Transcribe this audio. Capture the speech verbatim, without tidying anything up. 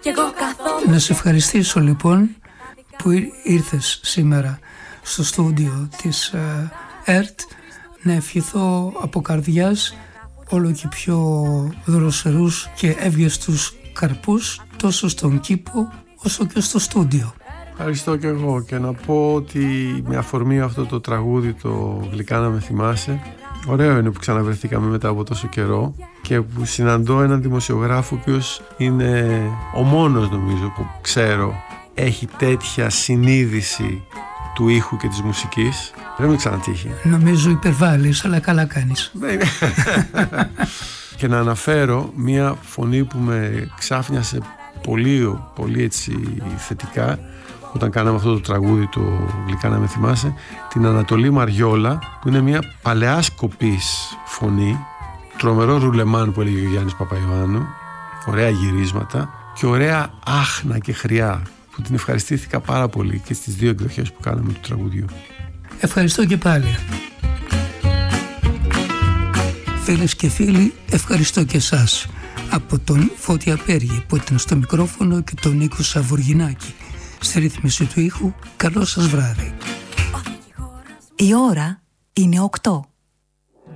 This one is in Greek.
Να σε ευχαριστήσω λοιπόν που ήρθες σήμερα στο στούντιο της ΕΡΤ. Να ευχηθώ από καρδιάς όλο και πιο δροσερούς και εύγεστους καρπούς, τόσο στον κήπο όσο και στο στούντιο. Ευχαριστώ και εγώ, και να πω ότι με αφορμή αυτό το τραγούδι, το «Γλυκά να με θυμάσαι», ωραίο είναι που ξαναβρεθήκαμε μετά από τόσο καιρό και που συναντώ έναν δημοσιογράφο ο οποίος είναι ο μόνος, νομίζω, που ξέρω έχει τέτοια συνείδηση του ήχου και της μουσικής. Δεν με ξανατύχει. Νομίζω υπερβάλλεις, αλλά καλά κάνεις. Και να αναφέρω μια φωνή που με ξάφνιασε πολύ, πολύ έτσι θετικά όταν κάναμε αυτό το τραγούδι, το «Γλυκά να με θυμάσαι», την Ανατολή Μαριόλα, που είναι μια παλαιά σκοπής φωνή, τρομερό ρουλεμάν που έλεγε ο Γιάννης Παπαϊωάννου, ωραία γυρίσματα και ωραία άχνα και χρειά, που την ευχαριστήθηκα πάρα πολύ και στις δύο εκδοχές που κάναμε του τραγουδιού. Ευχαριστώ και πάλι. Φίλες και φίλοι, ευχαριστώ και εσάς. Από τον Φώτη Απέργη που ήταν στο μικρόφωνο και τον Νίκο Σαβουργινάκη στη ρύθμιση του ήχου, καλό σας βράδυ. Η ώρα είναι οκτώ.